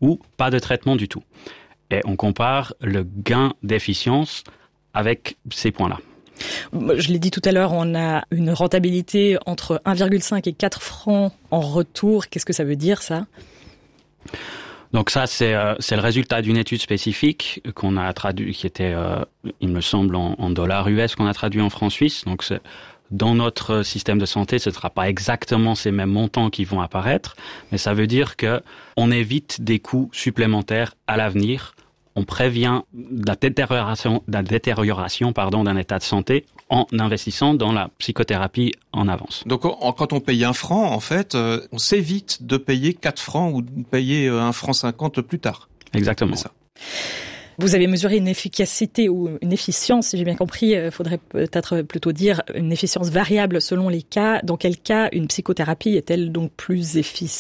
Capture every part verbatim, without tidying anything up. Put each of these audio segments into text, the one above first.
ou pas de traitement du tout. Et on compare le gain d'efficience avec ces points-là. Je l'ai dit tout à l'heure, on a une rentabilité entre un virgule cinq et quatre francs en retour. Qu'est-ce que ça veut dire, ça ? Donc ça, c'est, euh, c'est le résultat d'une étude spécifique qu'on a traduit, qui était, euh, il me semble, en, en dollars U S, qu'on a traduit en francs suisses. Donc c'est, dans notre système de santé, ce ne sera pas exactement ces mêmes montants qui vont apparaître, mais ça veut dire que on évite des coûts supplémentaires à l'avenir. On prévient la détérioration, la détérioration pardon, d'un état de santé en investissant dans la psychothérapie en avance. Donc quand on paye un franc, en fait, on s'évite de payer quatre francs ou de payer un franc cinquante plus tard. Exactement. C'est ça. Vous avez mesuré une efficacité ou une efficience, si j'ai bien compris, il faudrait peut-être plutôt dire une efficience variable selon les cas. Dans quel cas une psychothérapie est-elle donc plus efficiente ?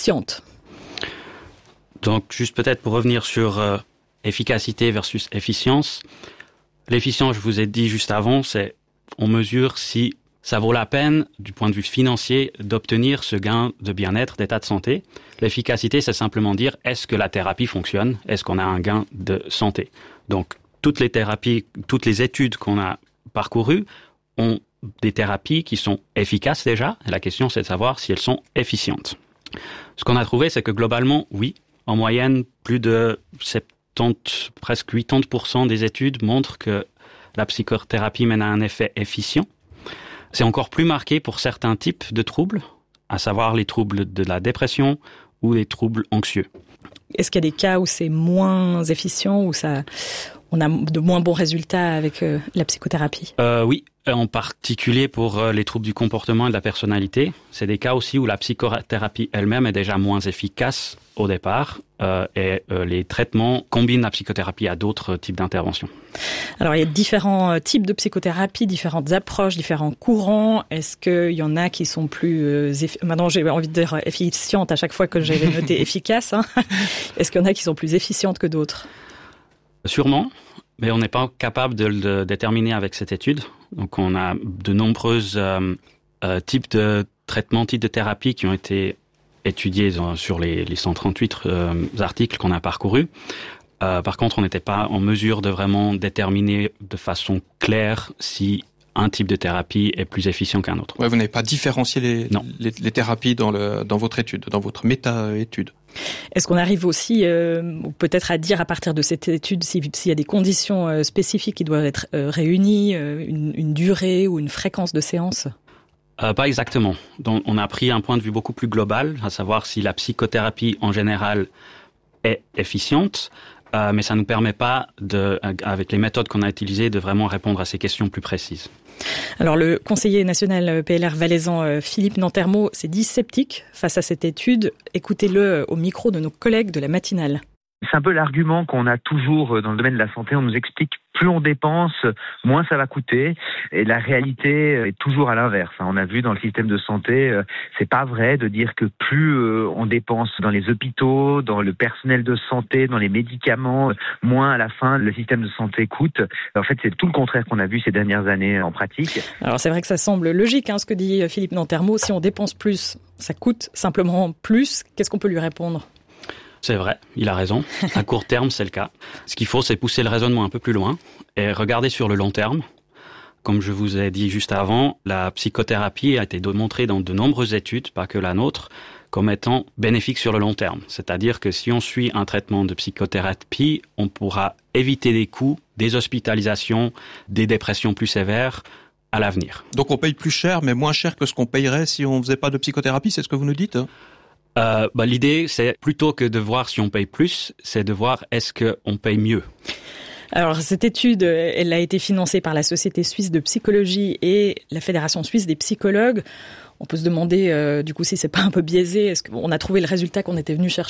Donc juste peut-être pour revenir sur euh, efficacité versus efficience. L'efficience, je vous ai dit juste avant, c'est on mesure si ça vaut la peine, du point de vue financier, d'obtenir ce gain de bien-être, d'état de santé. L'efficacité, c'est simplement dire, est-ce que la thérapie fonctionne ? Est-ce qu'on a un gain de santé ? Donc, toutes les thérapies, toutes les études qu'on a parcourues ont des thérapies qui sont efficaces déjà. Et la question, c'est de savoir si elles sont efficientes. Ce qu'on a trouvé, c'est que globalement, oui, en moyenne, plus de soixante-dix, presque quatre-vingts pour cent des études montrent que la psychothérapie mène à un effet efficient. C'est encore plus marqué pour certains types de troubles, à savoir les troubles de la dépression ou les troubles anxieux. Est-ce qu'il y a des cas où c'est moins efficient, où ça, on a de moins bons résultats avec euh, la psychothérapie ? euh, Oui, en particulier pour euh, les troubles du comportement et de la personnalité. C'est des cas aussi où la psychothérapie elle-même est déjà moins efficace au départ euh, et euh, les traitements combinent la psychothérapie à d'autres types d'interventions. Alors, il y a différents types de psychothérapie, différentes approches, différents courants. Est-ce qu'il y en a qui sont plus... Euh, eff... Maintenant, j'ai envie de dire efficientes à chaque fois que j'avais noté efficace. Hein. Est-ce qu'il y en a qui sont plus efficientes que d'autres ? Sûrement, mais on n'est pas capable de le déterminer avec cette étude. Donc, on a de nombreux euh, euh, types de traitements, types de thérapies qui ont été étudiés sur les, les cent trente-huit euh, articles qu'on a parcourus. Euh, par contre, on n'était pas en mesure de vraiment déterminer de façon claire si un type de thérapie est plus efficient qu'un autre. Ouais, vous n'avez pas différencié les, les, les thérapies dans, le, dans votre étude, dans votre méta-étude. Est-ce qu'on arrive aussi euh, peut-être à dire à partir de cette étude s'il y a des conditions euh, spécifiques qui doivent être euh, réunies, euh, une, une durée ou une fréquence de séance ? Euh, pas exactement. Donc, on a pris un point de vue beaucoup plus global, à savoir si la psychothérapie en général est efficiente, euh, mais ça ne nous permet pas, de, avec les méthodes qu'on a utilisées, de vraiment répondre à ces questions plus précises. Alors le conseiller national P L R valaisan Philippe Nantermo s'est dit sceptique face à cette étude. Écoutez-le au micro de nos collègues de la matinale. C'est un peu l'argument qu'on a toujours dans le domaine de la santé. On nous explique plus on dépense, moins ça va coûter. Et la réalité est toujours à l'inverse. On a vu dans le système de santé, c'est pas vrai de dire que plus on dépense dans les hôpitaux, dans le personnel de santé, dans les médicaments, moins à la fin le système de santé coûte. En fait, c'est tout le contraire qu'on a vu ces dernières années en pratique. Alors c'est vrai que ça semble logique, hein, ce que dit Philippe Nantermo. Si on dépense plus, ça coûte simplement plus. Qu'est-ce qu'on peut lui répondre ? C'est vrai, il a raison. À court terme, c'est le cas. Ce qu'il faut, c'est pousser le raisonnement un peu plus loin et regarder sur le long terme. Comme je vous ai dit juste avant, la psychothérapie a été démontrée dans de nombreuses études, pas que la nôtre, comme étant bénéfique sur le long terme. C'est-à-dire que si on suit un traitement de psychothérapie, on pourra éviter des coûts, des hospitalisations, des dépressions plus sévères à l'avenir. Donc on paye plus cher, mais moins cher que ce qu'on payerait si on faisait pas de psychothérapie, c'est ce que vous nous dites ? Euh, bah, l'idée, c'est plutôt que de voir si on paye plus, c'est de voir est-ce qu'on paye mieux. Alors, cette étude, elle a été financée par la Société suisse de psychologie et la Fédération suisse des psychologues. On peut se demander, euh, du coup, si c'est pas un peu biaisé. Est-ce qu'on a trouvé le résultat qu'on était venu chercher ?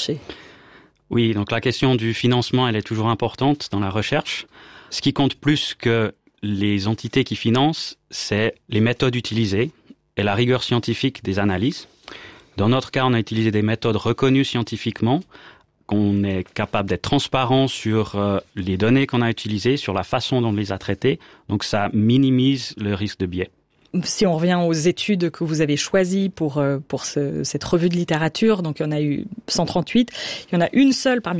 Oui, donc la question du financement, elle est toujours importante dans la recherche. Ce qui compte plus que les entités qui financent, c'est les méthodes utilisées et la rigueur scientifique des analyses. Dans notre cas, on a utilisé des méthodes reconnues scientifiquement, qu'on est capable d'être transparent sur euh, les données qu'on a utilisées, sur la façon dont on les a traitées. Donc ça minimise le risque de biais. Si on revient aux études que vous avez choisies pour, pour ce, cette revue de littérature, donc il y en a eu cent trente-huit, il y en a une seule parmi